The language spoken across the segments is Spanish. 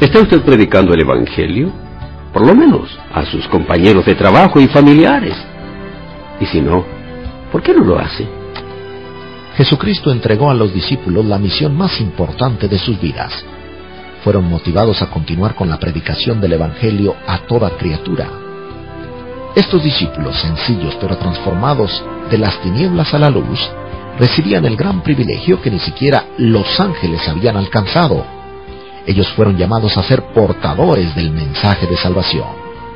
¿Está usted predicando el Evangelio? Por lo menos a sus compañeros de trabajo y familiares. Y si no, ¿por qué no lo hace? Jesucristo entregó a los discípulos la misión más importante de sus vidas. Fueron motivados a continuar con la predicación del Evangelio a toda criatura. Estos discípulos sencillos pero transformados de las tinieblas a la luz, recibían el gran privilegio que ni siquiera los ángeles habían alcanzado. Ellos fueron llamados a ser portadores del mensaje de salvación.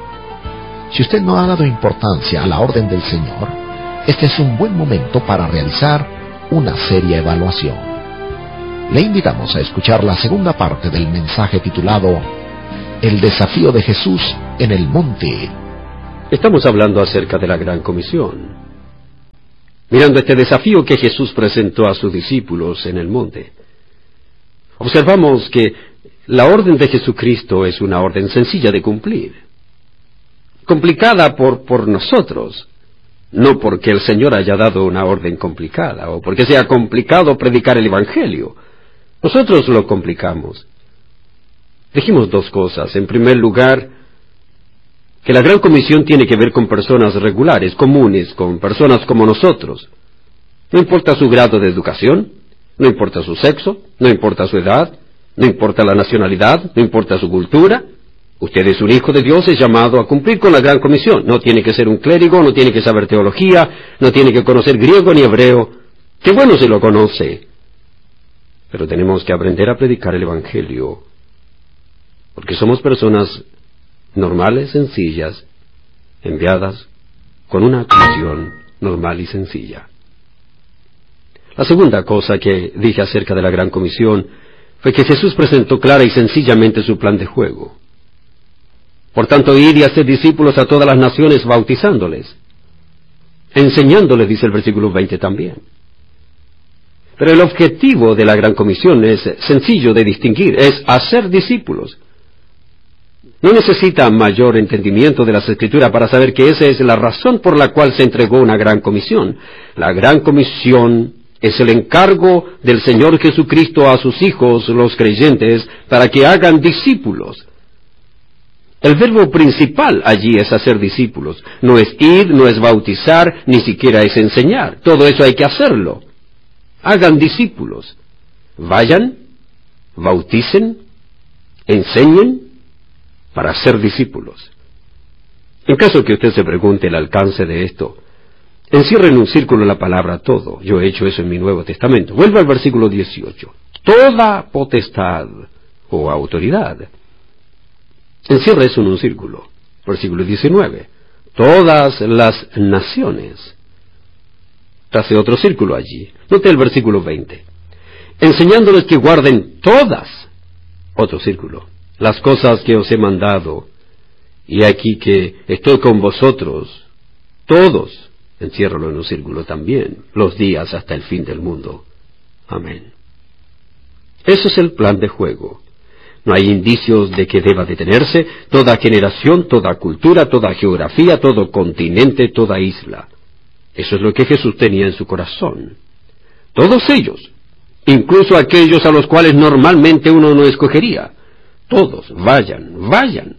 Si usted no ha dado importancia a la orden del Señor, este es un buen momento para realizar una seria evaluación. Le invitamos a escuchar la segunda parte del mensaje titulado El desafío de Jesús en el monte. Estamos hablando acerca de la Gran Comisión, mirando este desafío que Jesús presentó a sus discípulos en el monte. Observamos que la orden de Jesucristo es una orden sencilla de cumplir, complicada por nosotros, no porque el Señor haya dado una orden complicada, o porque sea complicado predicar el Evangelio. Nosotros lo complicamos. Dijimos dos cosas. En primer lugar, que la Gran Comisión tiene que ver con personas regulares, comunes, con personas como nosotros. No importa su grado de educación, no importa su sexo, no importa su edad, no importa la nacionalidad, no importa su cultura. Usted es un hijo de Dios, es llamado a cumplir con la Gran Comisión. No tiene que ser un clérigo, no tiene que saber teología, no tiene que conocer griego ni hebreo. ¡Qué bueno si lo conoce! Pero tenemos que aprender a predicar el Evangelio, porque somos personas normales, sencillas, enviadas con una misión normal y sencilla. La segunda cosa que dije acerca de la Gran Comisión fue que Jesús presentó clara y sencillamente su plan de juego. Por tanto, ir y hacer discípulos a todas las naciones bautizándoles, enseñándoles, dice el versículo 20 también. Pero el objetivo de la Gran Comisión es sencillo de distinguir, es hacer discípulos. No necesita mayor entendimiento de las Escrituras para saber que esa es la razón por la cual se entregó una Gran Comisión. La Gran Comisión es el encargo del Señor Jesucristo a sus hijos, los creyentes, para que hagan discípulos. El verbo principal allí es hacer discípulos. No es ir, no es bautizar, ni siquiera es enseñar. Todo eso hay que hacerlo. Hagan discípulos. Vayan, bauticen, enseñen para ser discípulos. En caso que usted se pregunte el alcance de esto, encierre en un círculo la palabra todo. Yo he hecho eso en mi Nuevo Testamento. Vuelva al versículo 18. Toda potestad o autoridad. Encierra eso en un círculo. Versículo 19. Todas las naciones. Trace otro círculo allí. Note el versículo 20. Enseñándoles que guarden todas. Otro círculo. Las cosas que os he mandado. Y aquí que estoy con vosotros. Todos. Enciérralo en un círculo también. Los días hasta el fin del mundo. Amén. Ese es el plan de juego. No hay indicios de que deba detenerse. Toda generación, toda cultura, toda geografía, todo continente, toda isla. Eso es lo que Jesús tenía en su corazón. Todos ellos, incluso aquellos a los cuales normalmente uno no escogería. Todos, vayan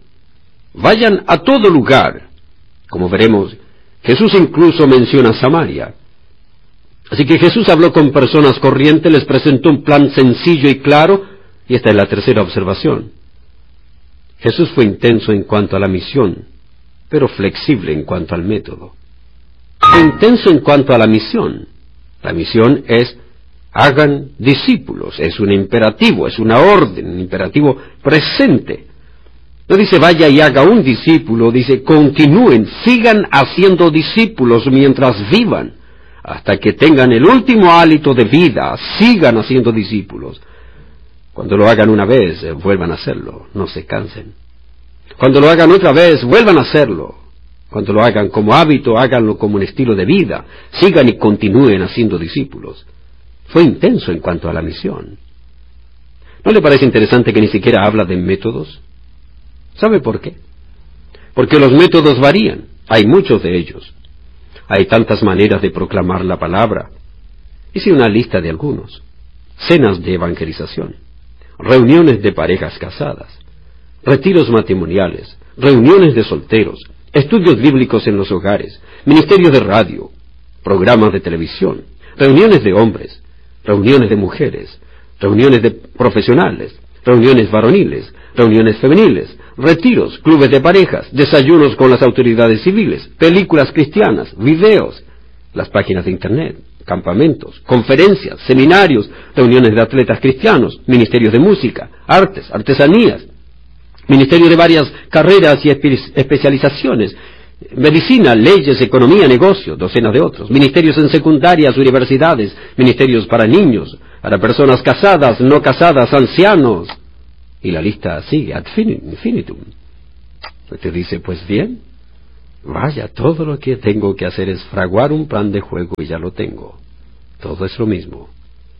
a todo lugar. Como veremos, Jesús incluso menciona Samaria. Así que Jesús habló con personas corrientes, les presentó un plan sencillo y claro, y esta es la tercera observación. Jesús fue intenso en cuanto a la misión, pero flexible en cuanto al método. Fue intenso en cuanto a la misión. La misión es, hagan discípulos, es un imperativo, es una orden, un imperativo presente. No dice vaya y haga un discípulo, dice continúen, sigan haciendo discípulos mientras vivan, hasta que tengan el último hálito de vida, sigan haciendo discípulos. Cuando lo hagan una vez, vuelvan a hacerlo, no se cansen. Cuando lo hagan otra vez, vuelvan a hacerlo. Cuando lo hagan como hábito, háganlo como un estilo de vida, sigan y continúen haciendo discípulos. Fue intenso en cuanto a la misión. ¿No le parece interesante que ni siquiera habla de métodos? ¿Sabe por qué? Porque los métodos varían, hay muchos de ellos. Hay tantas maneras de proclamar la palabra. Hice una lista de algunos. Cenas de evangelización, reuniones de parejas casadas, retiros matrimoniales, reuniones de solteros, estudios bíblicos en los hogares, ministerios de radio, programas de televisión, reuniones de hombres, reuniones de mujeres, reuniones de profesionales, reuniones varoniles, reuniones femeniles, retiros, clubes de parejas, desayunos con las autoridades civiles, películas cristianas, videos, las páginas de internet, campamentos, conferencias, seminarios, reuniones de atletas cristianos, ministerios de música, artes, artesanías, ministerios de varias carreras y especializaciones, medicina, leyes, economía, negocios, docenas de otros, ministerios en secundarias, universidades, ministerios para niños, para personas casadas, no casadas, ancianos, y la lista sigue ad infinitum. Usted dice, pues bien, vaya, todo lo que tengo que hacer es fraguar un plan de juego y ya lo tengo. Todo es lo mismo.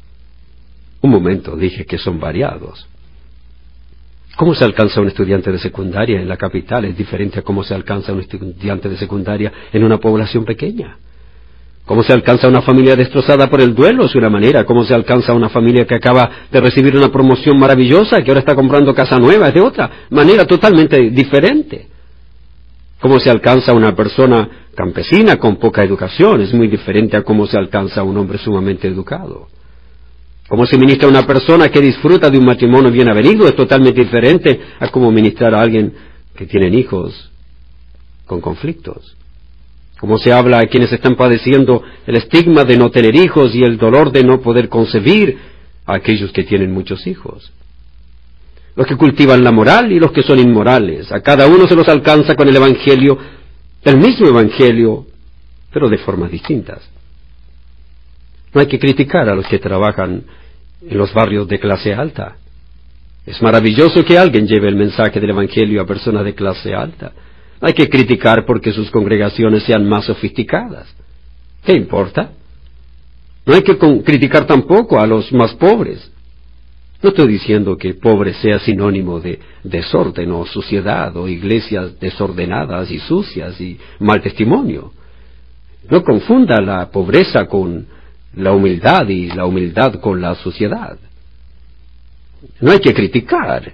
Un momento, dije que son variados. ¿Cómo se alcanza un estudiante de secundaria en la capital es diferente a cómo se alcanza un estudiante de secundaria en una población pequeña? ¿Cómo se alcanza una familia destrozada por el duelo? Es una manera. ¿Cómo se alcanza una familia que acaba de recibir una promoción maravillosa, que ahora está comprando casa nueva? Es de otra manera totalmente diferente. ¿Cómo se alcanza una persona campesina con poca educación? Es muy diferente a cómo se alcanza un hombre sumamente educado. ¿Cómo se ministra a una persona que disfruta de un matrimonio bien avenido? Es totalmente diferente a cómo ministrar a alguien que tiene hijos con conflictos. ¿Cómo se habla a quienes están padeciendo el estigma de no tener hijos y el dolor de no poder concebir a aquellos que tienen muchos hijos? Los que cultivan la moral y los que son inmorales. A cada uno se los alcanza con el Evangelio, el mismo Evangelio, pero de formas distintas. No hay que criticar a los que trabajan en los barrios de clase alta. Es maravilloso que alguien lleve el mensaje del Evangelio a personas de clase alta. No hay que criticar porque sus congregaciones sean más sofisticadas. ¿Qué importa? No hay que criticar tampoco a los más pobres. No estoy diciendo que pobre sea sinónimo de desorden o suciedad o iglesias desordenadas y sucias y mal testimonio. No confunda la pobreza con la humildad y la humildad con la suciedad. No hay que criticar.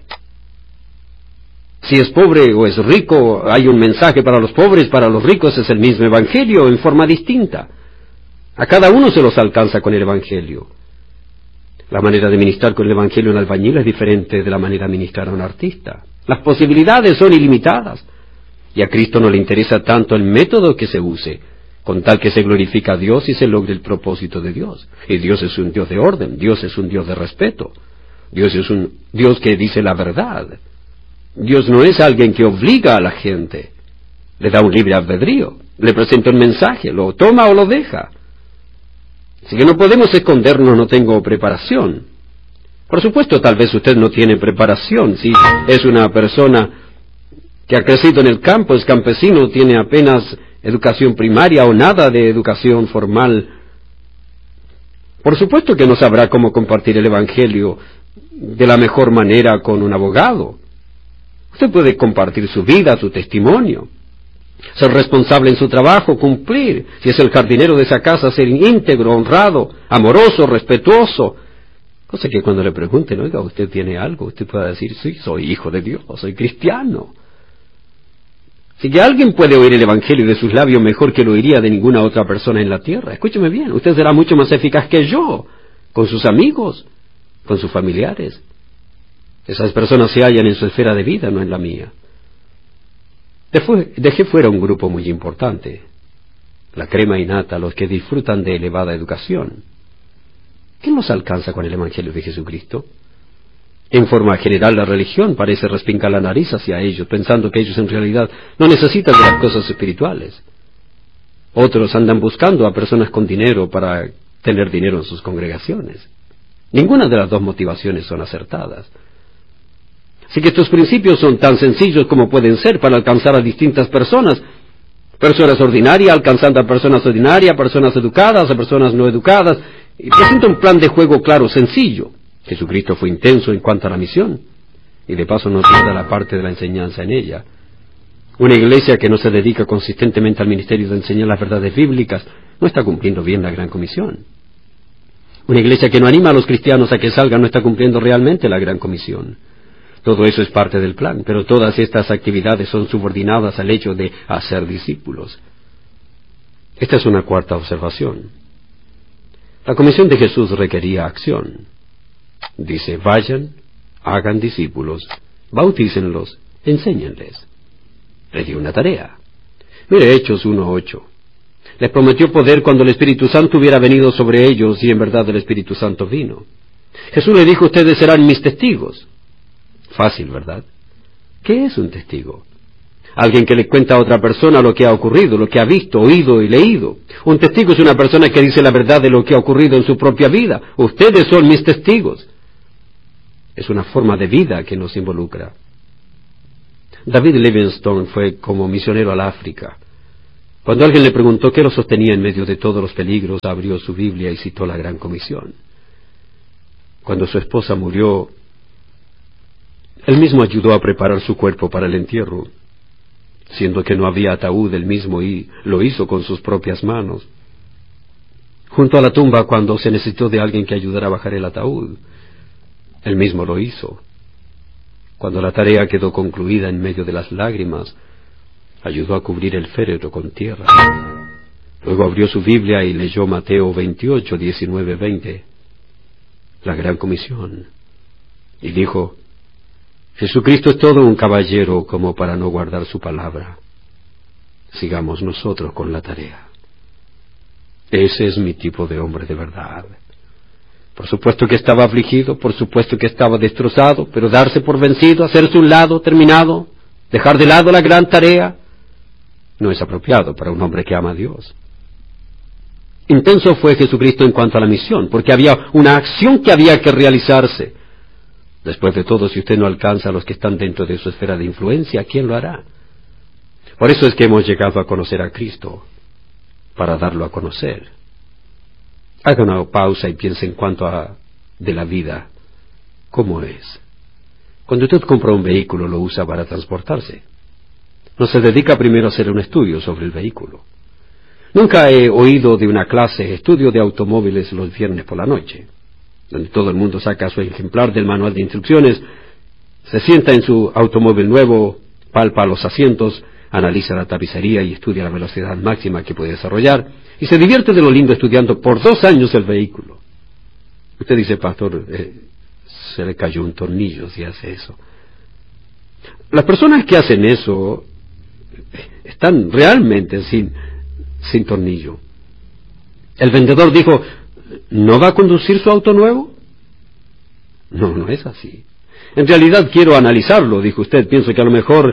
Si es pobre o es rico, hay un mensaje para los pobres, para los ricos es el mismo Evangelio en forma distinta. A cada uno se los alcanza con el Evangelio. La manera de ministrar con el Evangelio a un albañil es diferente de la manera de ministrar a un artista. Las posibilidades son ilimitadas. Y a Cristo no le interesa tanto el método que se use, con tal que se glorifica a Dios y se logre el propósito de Dios. Y Dios es un Dios de orden, Dios es un Dios de respeto, Dios es un Dios que dice la verdad. Dios no es alguien que obliga a la gente, le da un libre albedrío, le presenta un mensaje, lo toma o lo deja. Así que no podemos escondernos, no tengo preparación. Por supuesto, tal vez usted no tiene preparación, si es una persona que ha crecido en el campo, es campesino, tiene apenas educación primaria o nada de educación formal. Por supuesto que no sabrá cómo compartir el Evangelio de la mejor manera con un abogado. Usted puede compartir su vida, su testimonio, ser responsable en su trabajo, cumplir. Si es el jardinero de esa casa, ser íntegro, honrado, amoroso, respetuoso. Cosa que cuando le pregunten, oiga, ¿usted tiene algo? Usted pueda decir, sí, soy hijo de Dios, soy cristiano. Así que alguien puede oír el Evangelio de sus labios mejor que lo oiría de ninguna otra persona en la tierra. Escúcheme bien, usted será mucho más eficaz que yo, con sus amigos, con sus familiares. Esas personas se hallan en su esfera de vida, no en la mía. Dejé fuera un grupo muy importante, la crema innata, los que disfrutan de elevada educación. ¿Quién nos alcanza con el Evangelio de Jesucristo? En forma general, la religión parece respingar la nariz hacia ellos, pensando que ellos en realidad no necesitan de las cosas espirituales. Otros andan buscando a personas con dinero para tener dinero en sus congregaciones. Ninguna de las dos motivaciones son acertadas. Así que estos principios son tan sencillos como pueden ser para alcanzar a distintas personas. Personas ordinarias alcanzando a personas ordinarias, personas educadas a personas no educadas. Y presenta un plan de juego claro, sencillo. Jesucristo fue intenso en cuanto a la misión. Y de paso nos da la parte de la enseñanza en ella. Una iglesia que no se dedica consistentemente al ministerio de enseñar las verdades bíblicas no está cumpliendo bien la gran comisión. Una iglesia que no anima a los cristianos a que salgan no está cumpliendo realmente la gran comisión. Todo eso es parte del plan, pero todas estas actividades son subordinadas al hecho de hacer discípulos. Esta es una cuarta observación. La comisión de Jesús requería acción. Dice, vayan, hagan discípulos, bautícenlos, enséñenles. Les dio una tarea. Mire Hechos 1:8. Les prometió poder cuando el Espíritu Santo hubiera venido sobre ellos, y en verdad el Espíritu Santo vino. Jesús le dijo, ustedes serán mis testigos. Fácil, ¿verdad? ¿Qué es un testigo? Alguien que le cuenta a otra persona lo que ha ocurrido, lo que ha visto, oído y leído. Un testigo es una persona que dice la verdad de lo que ha ocurrido en su propia vida. Ustedes son mis testigos. Es una forma de vida que nos involucra. David Livingstone fue como misionero al África. Cuando alguien le preguntó qué lo sostenía en medio de todos los peligros, abrió su Biblia y citó la Gran Comisión. Cuando su esposa murió, él mismo ayudó a preparar su cuerpo para el entierro, siendo que no había ataúd, él mismo y lo hizo con sus propias manos. Junto a la tumba, cuando se necesitó de alguien que ayudara a bajar el ataúd, él mismo lo hizo. Cuando la tarea quedó concluida en medio de las lágrimas, ayudó a cubrir el féretro con tierra. Luego abrió su Biblia y leyó Mateo 28, 19, 20, la Gran Comisión, y dijo, Jesucristo es todo un caballero como para no guardar su palabra. Sigamos nosotros con la tarea. Ese es mi tipo de hombre de verdad. Por supuesto que estaba afligido, por supuesto que estaba destrozado, pero darse por vencido, hacerse un lado, terminado, dejar de lado la gran tarea, no es apropiado para un hombre que ama a Dios. Intenso fue Jesucristo en cuanto a la misión, porque había una acción que había que realizarse. Después de todo, si usted no alcanza a los que están dentro de su esfera de influencia, ¿quién lo hará? Por eso es que hemos llegado a conocer a Cristo, para darlo a conocer. Haga una pausa y piense en cuanto a de la vida, ¿cómo es? Cuando usted compra un vehículo, lo usa para transportarse. No se dedica primero a hacer un estudio sobre el vehículo. Nunca he oído de una clase estudio de automóviles los viernes por la noche, donde todo el mundo saca su ejemplar del manual de instrucciones, se sienta en su automóvil nuevo, palpa los asientos, analiza la tapicería y estudia la velocidad máxima que puede desarrollar, y se divierte de lo lindo estudiando por 2 años el vehículo. Usted dice, pastor, se le cayó un tornillo si hace eso. Las personas que hacen eso están realmente sin tornillo. El vendedor dijo, ¿no va a conducir su auto nuevo? No, no es así. En realidad quiero analizarlo, dijo usted. Pienso que a lo mejor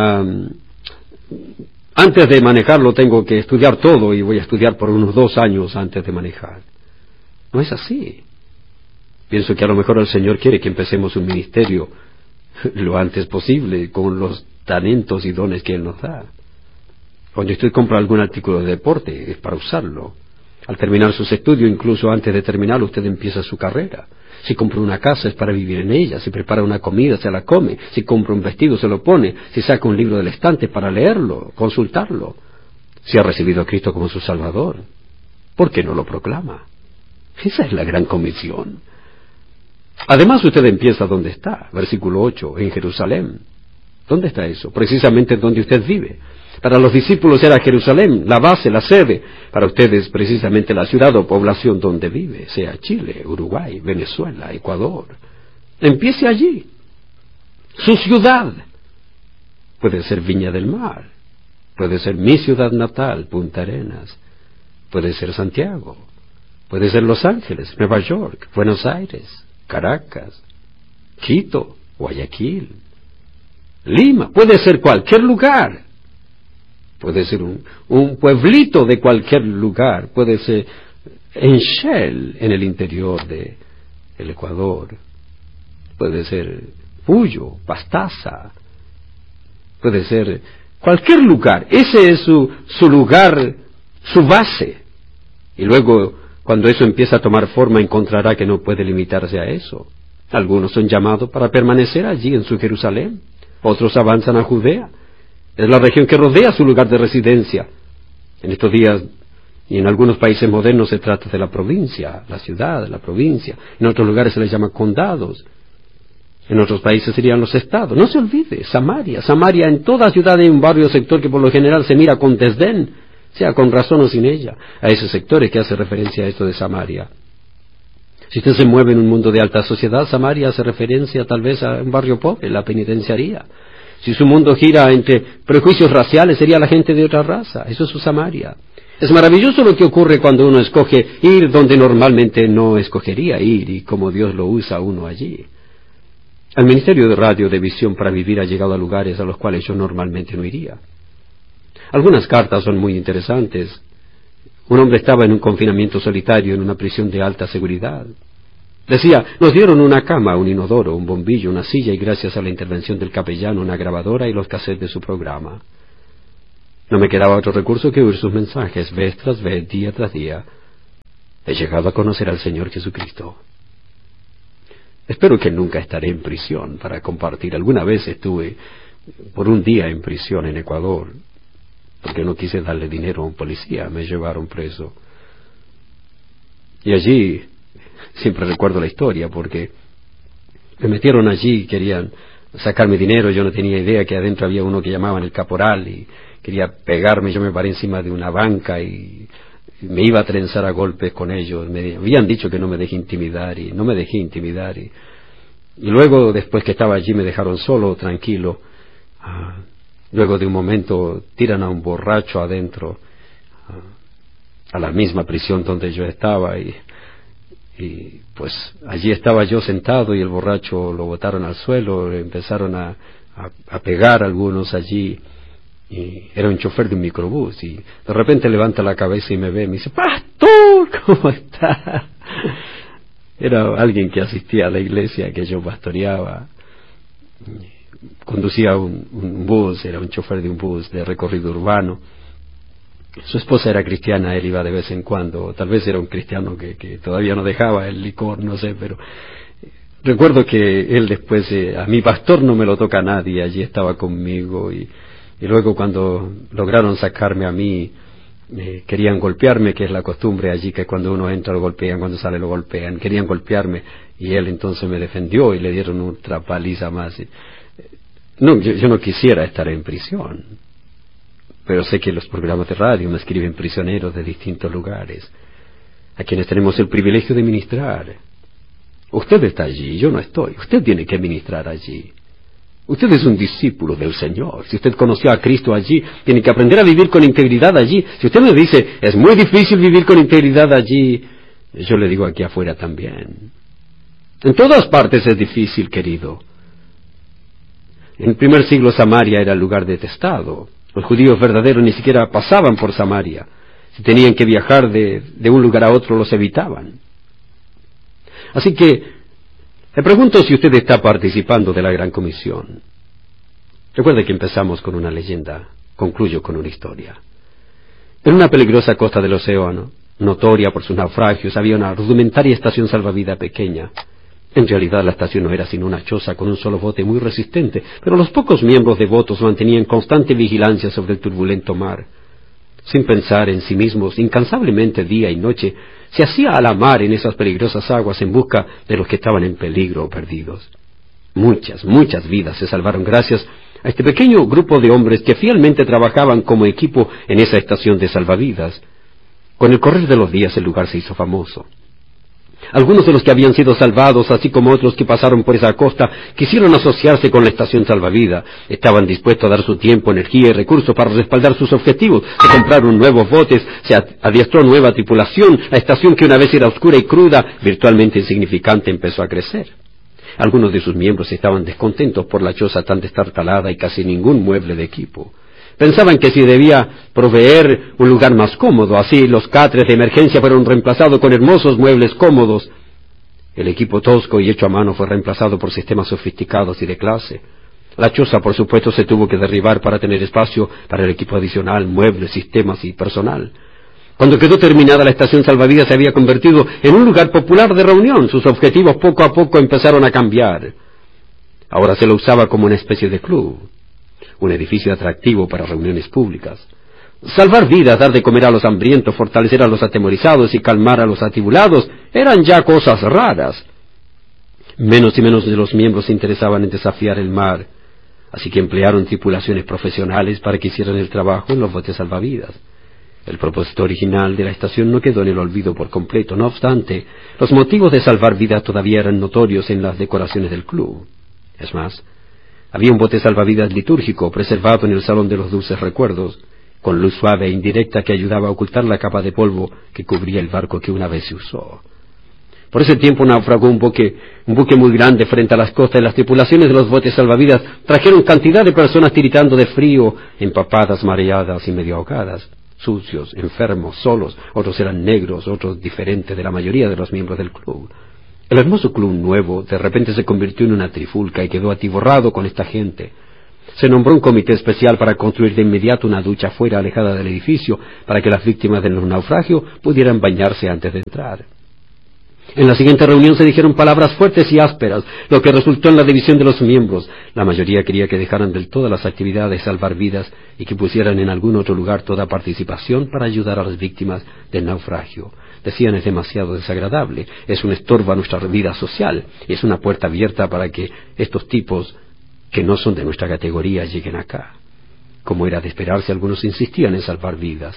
antes de manejarlo tengo que estudiar todo y voy a estudiar por unos 2 años antes de manejar. No es así. Pienso que a lo mejor el Señor quiere que empecemos un ministerio lo antes posible con los talentos y dones que Él nos da. Cuando usted compra algún artículo de deporte es para usarlo. Al terminar sus estudios, incluso antes de terminarlo, usted empieza su carrera. Si compra una casa es para vivir en ella. Si prepara una comida se la come. Si compra un vestido se lo pone. Si saca un libro del estante para leerlo, consultarlo. Si ha recibido a Cristo como su Salvador, ¿por qué no lo proclama? Esa es la gran comisión. Además usted empieza donde está, versículo 8, en Jerusalén. ¿Dónde está eso? Precisamente donde usted vive. Para los discípulos era Jerusalén, la base, la sede. Para ustedes precisamente la ciudad o población donde vive, sea Chile, Uruguay, Venezuela, Ecuador. Empiece allí. Su ciudad. Puede ser Viña del Mar. Puede ser mi ciudad natal, Punta Arenas. Puede ser Santiago. Puede ser Los Ángeles, Nueva York, Buenos Aires, Caracas, Quito, Guayaquil, Lima. Puede ser cualquier lugar. Puede ser un pueblito de cualquier lugar. Puede ser en Shell, en el interior del Ecuador. Puede ser Puyo, Pastaza. Puede ser cualquier lugar. Ese es su lugar, su base. Y luego, cuando eso empieza a tomar forma, encontrará que no puede limitarse a eso. Algunos son llamados para permanecer allí en su Jerusalén. Otros avanzan a Judea. Es la región que rodea su lugar de residencia. En estos días, y en algunos países modernos, se trata de la provincia, la ciudad, la provincia. En otros lugares se les llama condados. En otros países serían los estados. No se olvide, Samaria. Samaria en toda ciudad hay un barrio o sector que por lo general se mira con desdén, sea con razón o sin ella. A esos sectores que hace referencia a esto de Samaria. Si usted se mueve en un mundo de alta sociedad, Samaria hace referencia tal vez a un barrio pobre, la penitenciaría. Si su mundo gira entre prejuicios raciales, sería la gente de otra raza. Eso es su Samaria. Es maravilloso lo que ocurre cuando uno escoge ir donde normalmente no escogería ir y cómo Dios lo usa a uno allí. El Ministerio de Radio de Visión para Vivir ha llegado a lugares a los cuales yo normalmente no iría. Algunas cartas son muy interesantes. Un hombre estaba en un confinamiento solitario en una prisión de alta seguridad. Decía, nos dieron una cama, un inodoro, un bombillo, una silla y gracias a la intervención del capellán una grabadora y los cassettes de su programa. No me quedaba otro recurso que oír sus mensajes, vez tras vez, día tras día. He llegado a conocer al Señor Jesucristo. Espero que nunca estaré en prisión para compartir. Alguna vez estuve por un día en prisión en Ecuador, porque no quise darle dinero a un policía, me llevaron preso. Y allí, siempre recuerdo la historia, porque me metieron allí, querían sacarme dinero, yo no tenía idea que adentro había uno que llamaban el caporal y quería pegarme, yo me paré encima de una banca y me iba a trenzar a golpes con ellos. Me habían dicho que no me dejé intimidar y no me dejé intimidar. Y luego, después que estaba allí, me dejaron solo, tranquilo. Luego de un momento, tiran a un borracho adentro, a la misma prisión donde yo estaba y pues allí estaba yo sentado y el borracho lo botaron al suelo, empezaron a pegar a algunos allí. Y era un chofer de un microbús y de repente levanta la cabeza y me ve y me dice, ¡Pastor! ¿Cómo está? Era alguien que asistía a la iglesia que yo pastoreaba. Conducía un bus, era un chofer de un bus de recorrido urbano. Su esposa era cristiana, él iba de vez en cuando, tal vez era un cristiano que todavía no dejaba el licor, no sé, pero recuerdo que él después, a mi pastor no me lo toca nadie, allí estaba conmigo y luego cuando lograron sacarme a mí, querían golpearme, que es la costumbre allí, que cuando uno entra lo golpean, cuando sale lo golpean, querían golpearme, y él entonces me defendió y le dieron otra paliza más. No, yo no quisiera estar en prisión, pero sé que los programas de radio me escriben prisioneros de distintos lugares, a quienes tenemos el privilegio de ministrar. Usted está allí, yo no estoy, usted tiene que ministrar allí. Usted es un discípulo del Señor. Si usted conoció a Cristo allí, tiene que aprender a vivir con integridad allí. Si usted me dice, es muy difícil vivir con integridad allí, yo le digo aquí afuera también. En todas partes es difícil, querido. En el primer siglo Samaria era el lugar detestado. Los judíos verdaderos ni siquiera pasaban por Samaria. Si tenían que viajar de un lugar a otro, los evitaban. Así que le pregunto si usted está participando de la Gran Comisión. Recuerde que empezamos con una leyenda, concluyo con una historia. En una peligrosa costa del océano, notoria por sus naufragios, había una rudimentaria estación salvavidas pequeña. En realidad la estación no era sino una choza con un solo bote muy resistente, pero los pocos miembros devotos mantenían constante vigilancia sobre el turbulento mar. Sin pensar en sí mismos, incansablemente día y noche, se hacía a la mar en esas peligrosas aguas en busca de los que estaban en peligro o perdidos. Muchas vidas se salvaron gracias a este pequeño grupo de hombres que fielmente trabajaban como equipo en esa estación de salvavidas. Con el correr de los días el lugar se hizo famoso. Algunos de los que habían sido salvados, así como otros que pasaron por esa costa, quisieron asociarse con la estación salvavidas. Estaban dispuestos a dar su tiempo, energía y recursos para respaldar sus objetivos. Se compraron nuevos botes, se adiestró nueva tripulación. La estación, que una vez era oscura y cruda, virtualmente insignificante, empezó a crecer. Algunos de sus miembros estaban descontentos por la choza tan destartalada y casi ningún mueble de equipo. Pensaban que si debía proveer un lugar más cómodo, así los catres de emergencia fueron reemplazados con hermosos muebles cómodos. El equipo tosco y hecho a mano fue reemplazado por sistemas sofisticados y de clase. La choza, por supuesto, se tuvo que derribar para tener espacio para el equipo adicional, muebles, sistemas y personal. Cuando quedó terminada, la estación salvavidas se había convertido en un lugar popular de reunión. Sus objetivos poco a poco empezaron a cambiar. Ahora se lo usaba como una especie de club. Un edificio atractivo para reuniones públicas. Salvar vidas, dar de comer a los hambrientos, fortalecer a los atemorizados y calmar a los atribulados eran ya cosas raras. Menos y menos de los miembros se interesaban en desafiar el mar, así que emplearon tripulaciones profesionales para que hicieran el trabajo en los botes salvavidas. El propósito original de la estación no quedó en el olvido por completo. No obstante, los motivos de salvar vidas todavía eran notorios en las decoraciones del club. Es más, había un bote salvavidas litúrgico preservado en el Salón de los Dulces Recuerdos, con luz suave e indirecta que ayudaba a ocultar la capa de polvo que cubría el barco que una vez se usó. Por ese tiempo naufragó un buque muy grande frente a las costas, y las tripulaciones de los botes salvavidas trajeron cantidad de personas tiritando de frío, empapadas, mareadas y medio ahogadas, sucios, enfermos, solos. Otros eran negros, otros diferentes de la mayoría de los miembros del club. El hermoso club nuevo de repente se convirtió en una trifulca y quedó atiborrado con esta gente. Se nombró un comité especial para construir de inmediato una ducha fuera, alejada del edificio, para que las víctimas del naufragio pudieran bañarse antes de entrar. En la siguiente reunión se dijeron palabras fuertes y ásperas, lo que resultó en la división de los miembros. La mayoría quería que dejaran del todo las actividades de salvar vidas y que pusieran en algún otro lugar toda participación para ayudar a las víctimas del naufragio. Decían: es demasiado desagradable, es un estorbo a nuestra vida social, y es una puerta abierta para que estos tipos que no son de nuestra categoría lleguen acá. Como era de esperarse, algunos insistían en salvar vidas.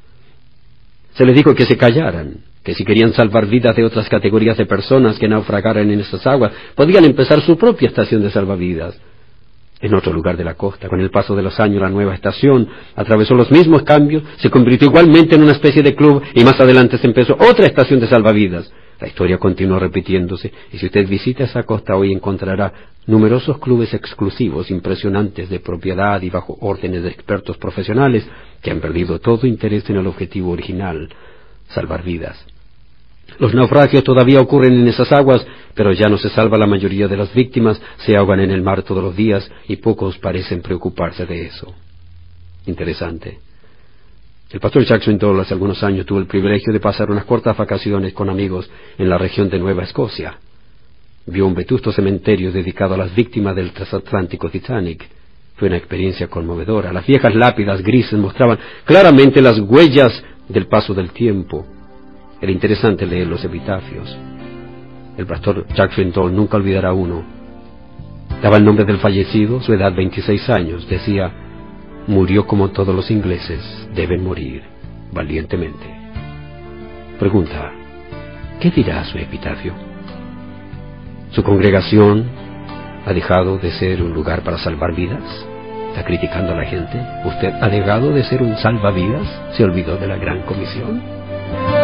Se les dijo que se callaran, que si querían salvar vidas de otras categorías de personas que naufragaran en esas aguas, podían empezar su propia estación de salvavidas. En otro lugar de la costa, con el paso de los años, la nueva estación atravesó los mismos cambios, se convirtió igualmente en una especie de club, y más adelante se empezó otra estación de salvavidas. La historia continuó repitiéndose, y si usted visita esa costa hoy encontrará numerosos clubes exclusivos, impresionantes, de propiedad y bajo órdenes de expertos profesionales que han perdido todo interés en el objetivo original: salvar vidas. Los naufragios todavía ocurren en esas aguas, pero ya no se salva la mayoría de las víctimas, se ahogan en el mar todos los días y pocos parecen preocuparse de eso. Interesante. El pastor Jackson Dole hace algunos años tuvo el privilegio de pasar unas cortas vacaciones con amigos en la región de Nueva Escocia. Vio un vetusto cementerio dedicado a las víctimas del transatlántico Titanic. Fue una experiencia conmovedora. Las viejas lápidas grises mostraban claramente las huellas del paso del tiempo. Era interesante leer los epitafios. El pastor Jackson Dole nunca olvidará uno. Daba el nombre del fallecido, su edad 26 años. Decía: murió como todos los ingleses deben morir, valientemente. Pregunta: ¿qué dirá su epitafio? ¿Su congregación ha dejado de ser un lugar para salvar vidas? ¿Está criticando a la gente? ¿Usted ha dejado de ser un salvavidas? ¿Se olvidó de la gran comisión?